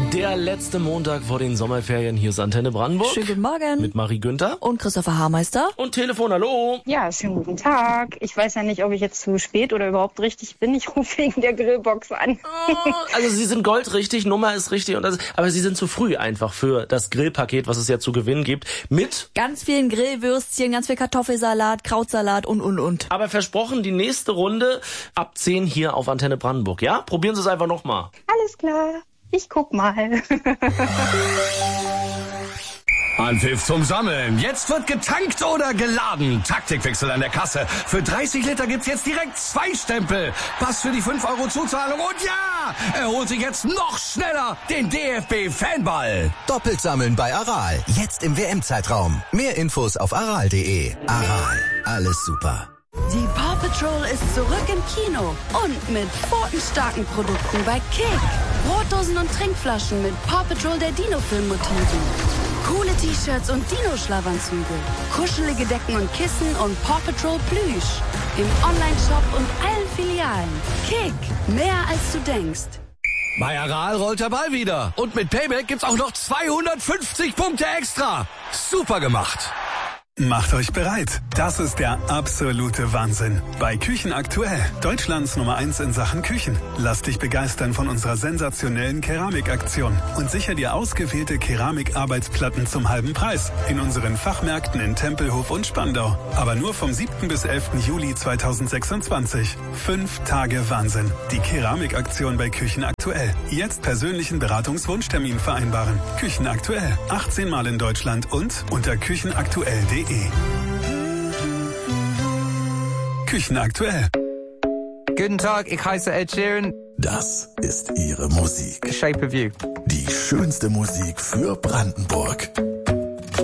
Der letzte Montag vor den Sommerferien. Hier ist Antenne Brandenburg. Schönen guten Morgen. Mit Marie Günther. Und Christopher Haarmeister. Und Telefon, hallo. Ja, schönen guten Tag. Ich weiß ja nicht, ob ich jetzt zu spät oder überhaupt richtig bin. Ich rufe wegen der Grillbox an. Also Sie sind goldrichtig, Nummer ist richtig, aber Sie sind zu früh einfach für das Grillpaket, was es ja zu gewinnen gibt, mit ganz vielen Grillwürstchen, ganz viel Kartoffelsalat, Krautsalat und. Aber versprochen, die nächste Runde ab 10 hier auf Antenne Brandenburg, ja? Probieren Sie es einfach nochmal. Alles klar. Ich guck mal. Anpfiff zum Sammeln. Jetzt wird getankt oder geladen. Taktikwechsel an der Kasse. Für 30 Liter gibt's jetzt direkt 2 Stempel. Pass für die 5 € Zuzahlung. Und ja, er holt sich jetzt noch schneller den DFB-Fanball. Doppelt sammeln bei Aral. Jetzt im WM-Zeitraum. Mehr Infos auf aral.de. Aral. Alles super. Die Paw Patrol ist zurück im Kino und mit pfotenstarken Produkten bei Kick. Brotdosen und Trinkflaschen mit Paw Patrol der Dino-Film-Motiven. Coole T-Shirts und Dino-Schlafanzüge. Kuschelige Decken und Kissen und Paw Patrol Plüsch. Im Online-Shop und allen Filialen. Kick, mehr als du denkst. Bei Aral rollt der Ball wieder. Und mit Payback gibt's auch noch 250 Punkte extra. Super gemacht. Macht euch bereit. Das ist der absolute Wahnsinn. Bei Küchen aktuell. Deutschlands Nummer 1 in Sachen Küchen. Lass dich begeistern von unserer sensationellen Keramikaktion und sicher dir ausgewählte Keramikarbeitsplatten zum halben Preis in unseren Fachmärkten in Tempelhof und Spandau. Aber nur vom 7. bis 11. Juli 2026. 5 Tage Wahnsinn. Die Keramikaktion bei Küchen aktuell. Jetzt persönlichen Beratungswunschtermin vereinbaren. Küchen aktuell. 18 Mal in Deutschland und unter küchenaktuell.de. Küchen aktuell. Guten Tag, ich heiße Ed Sheeran. Das ist Ihre Musik. Shape of You. Die schönste Musik für Brandenburg.